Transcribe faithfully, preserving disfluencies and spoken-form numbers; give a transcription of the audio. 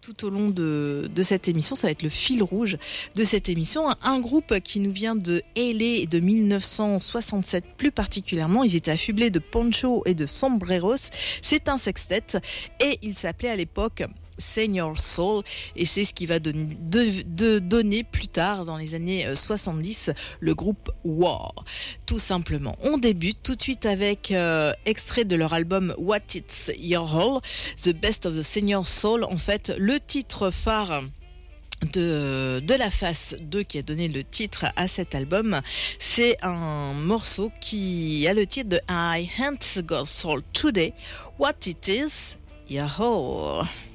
tout au long de, de cette émission. Ça va être le fil rouge de cette émission. Un, un groupe qui nous vient de L A de mille neuf cent soixante-sept plus particulièrement. Ils étaient affublés de poncho et de sombreros. C'est un sextet et il s'appelait à l'époque Señor Soul, et c'est ce qui va don- de, de donner plus tard dans les années soixante-dix le groupe War, tout simplement. On débute tout de suite avec euh, extrait de leur album What It's Your All, The Best of the Señor Soul. En fait, le titre phare de, de la face deux qui a donné le titre à cet album, c'est un morceau qui a le titre de I Ain't Got Soul Today, What It Is Your All.